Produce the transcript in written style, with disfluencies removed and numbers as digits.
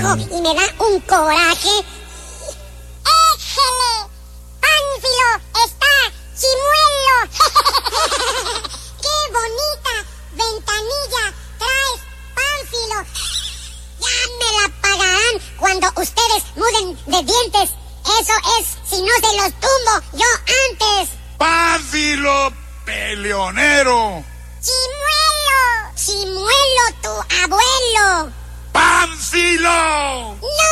viejo y me da un coraje. ¡Éjele! ¡Pánfilo está chimuelo! ¡Qué bonita ventanilla traes, Pánfilo! Ya me la pagarán cuando ustedes muden de dientes. Eso es, si no se los tumbo yo antes. ¡Pánfilo peleonero! ¡Chimuelo! ¡Chimuelo tu abuelo! ¡Pánfilo! ¡No!